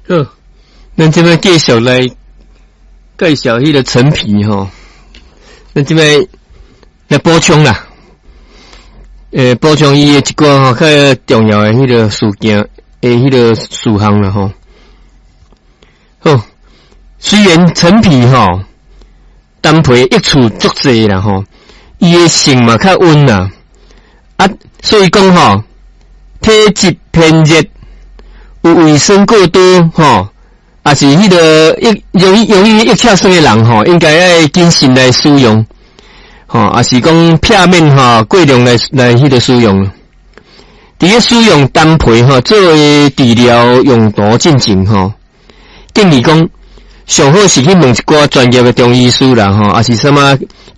好，咱这边继续来介绍迄个陈皮吼。咱这边来补充啦，补充伊的一寡吼较重要的迄个事件，迄个事项啦吼。好，虽然陈皮吼单皮益处足济啦吼，伊的性嘛较温啦，所以讲吼体质偏热。有卫生过多吼，也是迄个容易易恰酸的人吼，应该要谨慎来使用吼，也是讲片面吼过量来迄个使用。伫咧使用单皮吼作为治疗用途进行吼，建议讲上好是去问一寡专业的中医师啦吼，也是什么